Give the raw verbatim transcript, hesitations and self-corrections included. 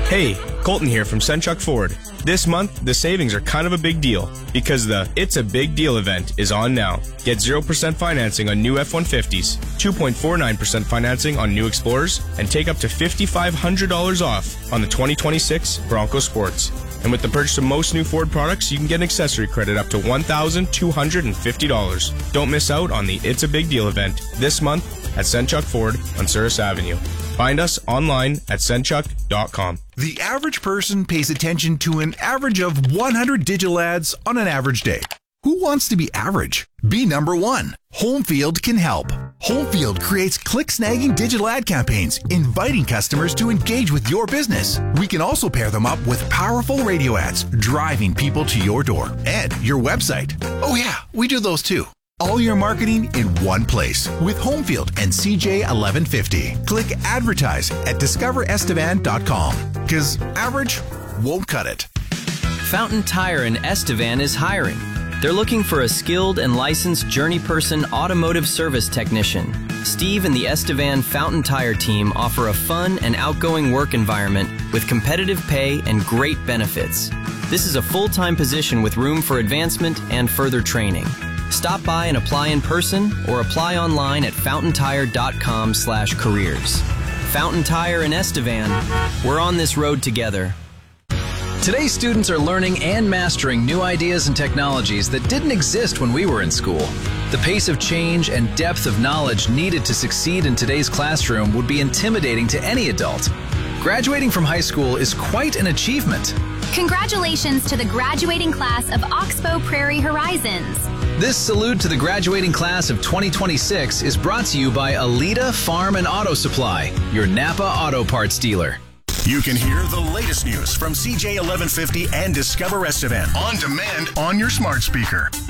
Hey, Colton here from Senchuk Ford. This month, the savings are kind of a big deal because the It's a Big Deal event is on now. Get zero percent financing on new F one fifties, two point four nine percent financing on new Explorers, and take up to five thousand five hundred dollars off on the twenty twenty-six Bronco Sports. And with the purchase of most new Ford products, you can get an accessory credit up to one thousand two hundred fifty dollars. Don't miss out on the It's a Big Deal event this month at Senchuk Ford on Souris Avenue. Find us online at senchuk dot com. The average person pays attention to an average of one hundred digital ads on an average day. Who wants to be average? Be number one. Homefield can help. Homefield creates click-snagging digital ad campaigns, inviting customers to engage with your business. We can also pair them up with powerful radio ads, driving people to your door and your website. Oh yeah, we do those too. All your marketing in one place with Homefield and C J eleven fifty. Click advertise at discover estevan dot com because average won't cut it. Fountain Tire in Estevan is hiring. They're looking for a skilled and licensed journeyperson automotive service technician. Steve and the Estevan Fountain Tire team offer a fun and outgoing work environment with competitive pay and great benefits. This is a full-time position with room for advancement and further training. Stop by and apply in person or apply online at fountain tire dot com slash careers. Fountain Tire in Estevan, we're on this road together. Today's students are learning and mastering new ideas and technologies that didn't exist when we were in school. The pace of change and depth of knowledge needed to succeed in today's classroom would be intimidating to any adult. Graduating from high school is quite an achievement. Congratulations to the graduating class of Oxbow Prairie Horizons. This salute to the graduating class of twenty twenty-six is brought to you by Alita Farm and Auto Supply, your Napa auto parts dealer. You can hear the latest news from C J eleven fifty and Discover Estevan on demand on your smart speaker.